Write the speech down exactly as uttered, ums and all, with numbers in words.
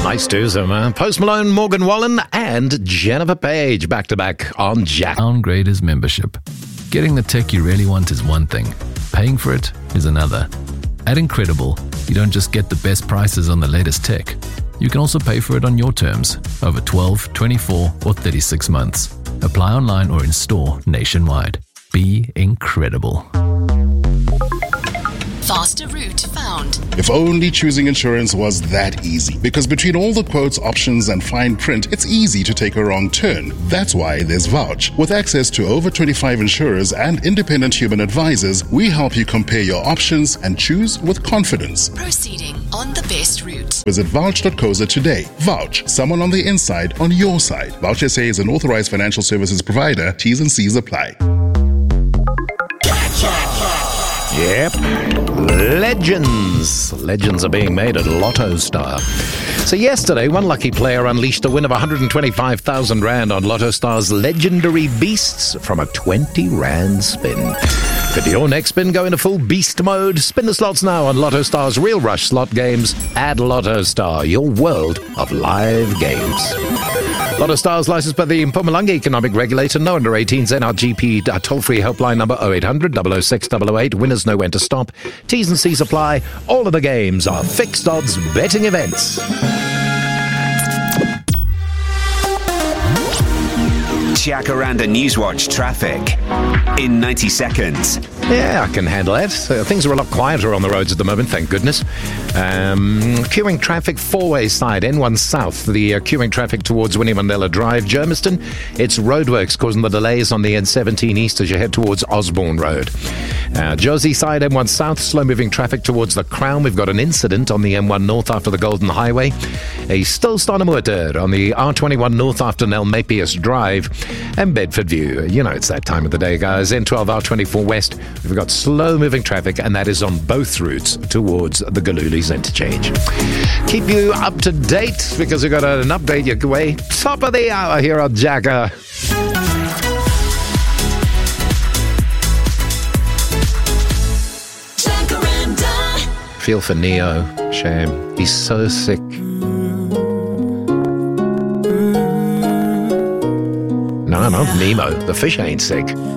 Nice to some uh, Post Malone, Morgan Wallen, and Jennifer Page back to back on Jack. Downgraders membership. Getting the tech you really want is one thing. Paying for it is another. At Incredible, you don't just get the best prices on the latest tech. You can also pay for it on your terms over twelve, twenty-four, or thirty-six months. Apply online or in store nationwide. Be incredible. Faster route found. If only choosing insurance was that easy. Because between all the quotes, options, and fine print, it's easy to take a wrong turn. That's why there's Vouch. With access to over twenty-five insurers and independent human advisors, we help you compare your options and choose with confidence. Proceeding on the best route. Visit vouch dot co za today. Vouch, someone on the inside on your side. Vouch S A is an authorized financial services provider. T's and C's apply. Yep. Legends. Legends are being made at Lotto Star. So yesterday, one lucky player unleashed a win of one hundred twenty-five thousand rand on Lotto Star's Legendary Beasts from a twenty rand spin. Could your next spin go into full beast mode? Spin the slots now on Lotto Star's Real Rush slot games. Add Lotto Star, your world of live games. Lotto Stars licensed by the Mpumalanga Economic Regulator. No under eighteens. N R G P toll-free helpline number oh eight hundred, double oh six, double oh eight. Winners know when to stop. T's and C's apply. All of the games are fixed odds betting events. Jacaranda Newswatch traffic in ninety seconds. Yeah, I can handle that. So things are a lot quieter on the roads at the moment, thank goodness. Um, queuing traffic four-way side, N one South, the uh, queuing traffic towards Winnie Mandela Drive, Germiston. It's roadworks causing the delays on the N seventeen East as you head towards Osborne Road. Uh, Josie side, N one South, slow-moving traffic towards the Crown. We've got an incident on the N one North after the Golden Highway. A stilstaande on the R twenty-one North after Nelmapius Drive. And Bedford View. You know, it's that time of the day, guys. N twelve R twenty-four West. We've got slow-moving traffic, and that is on both routes towards the Galulis interchange. Keep you up to date because we've got an update your way. Top of the hour here on Jacker. Jacaranda. Feel for Neo. Shame. He's so sick. No, not Nemo. The fish ain't sick.